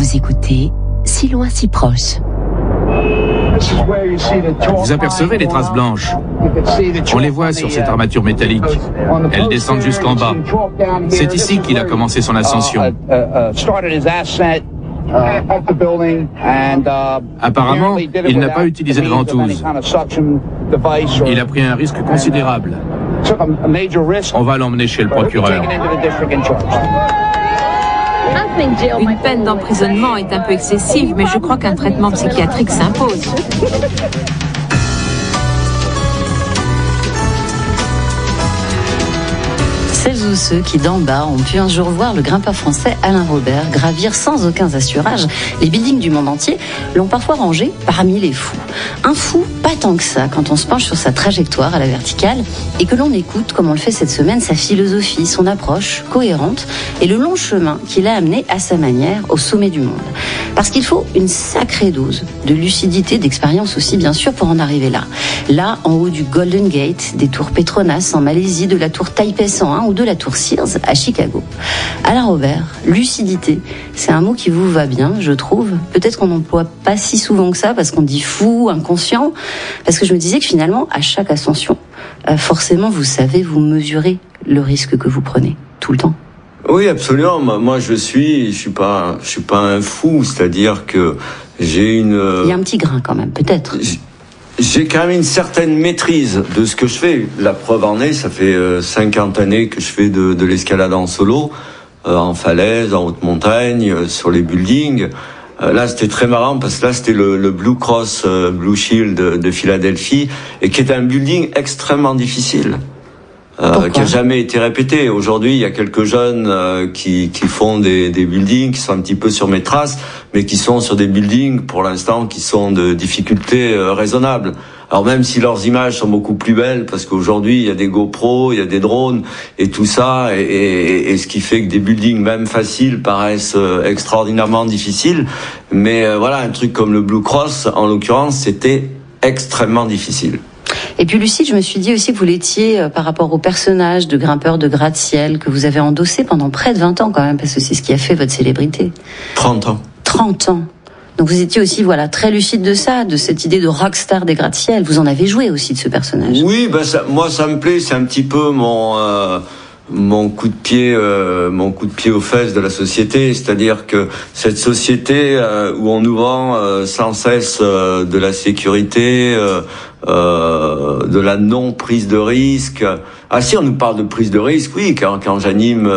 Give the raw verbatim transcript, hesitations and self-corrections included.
Vous écoutez Si loin, si proche. Vous apercevez les traces blanches. On les voit sur cette armature métallique. Elles descendent jusqu'en bas. C'est ici qu'il a commencé son ascension. Apparemment, il n'a pas utilisé de ventouse. Il a pris un risque considérable. On va l'emmener chez le procureur. Une peine d'emprisonnement est un peu excessive, mais je crois qu'un traitement psychiatrique s'impose. Celles ou ceux qui d'en bas ont pu un jour voir le grimpeur français Alain Robert gravir sans aucun assurage les buildings du monde entier l'ont parfois rangé parmi les fous. Un fou, pas tant que ça quand on se penche sur sa trajectoire à la verticale et que l'on écoute, comme on le fait cette semaine, sa philosophie, son approche cohérente et le long chemin qu'il a amené à sa manière au sommet du monde. Parce qu'il faut une sacrée dose de lucidité, d'expérience aussi bien sûr pour en arriver là. Là, en haut du Golden Gate, des tours Petronas en Malaisie, de la tour Taipei cent un ou de la tour Sears à Chicago. Alain Robert, lucidité, c'est un mot qui vous va bien, je trouve. Peut-être qu'on n'emploie pas si souvent que ça parce qu'on dit fou, inconscient. Parce que je me disais que finalement, à chaque ascension, euh, forcément, vous savez, vous mesurez le risque que vous prenez tout le temps. Oui, absolument. Moi, je suis, je suis pas, je suis pas un fou. C'est-à-dire que j'ai une. Il y a un petit grain quand même, peut-être. J'ai quand même une certaine maîtrise de ce que je fais. La preuve en est, ça fait cinquante années que je fais de, de l'escalade en solo, euh, en falaise, en haute montagne, euh, sur les buildings. Euh, là, c'était très marrant parce que là, c'était le, le Blue Cross euh, Blue Shield de, de Philadelphie et qui est un building extrêmement difficile. Euh, qui a jamais été répété. Aujourd'hui, il y a quelques jeunes euh, qui, qui font des, des buildings qui sont un petit peu sur mes traces, mais qui sont sur des buildings, pour l'instant, qui sont de difficultés euh, raisonnables. Alors même si leurs images sont beaucoup plus belles, parce qu'aujourd'hui, il y a des GoPro, il y a des drones, et tout ça, et, et, et ce qui fait que des buildings, même faciles, paraissent euh, extraordinairement difficiles. Mais euh, voilà, un truc comme le Blue Cross, en l'occurrence, c'était extrêmement difficile. Et puis Lucide, je me suis dit aussi que vous l'étiez euh, par rapport au personnage de grimpeur de gratte-ciel que vous avez endossé pendant près de vingt ans quand même, parce que c'est ce qui a fait votre célébrité. trente ans. trente ans. Donc vous étiez aussi voilà très lucide de ça, de cette idée de rockstar des gratte-ciel. Vous en avez joué aussi de ce personnage. Oui, ben ça, moi ça me plaît, c'est un petit peu mon... Euh... mon coup de pied euh, mon coup de pied aux fesses de la société, c'est-à-dire que cette société euh, où on nous vend euh, sans cesse euh, de la sécurité, euh, euh, de la non prise de risque. Ah si, on nous parle de prise de risque, oui, quand, quand j'anime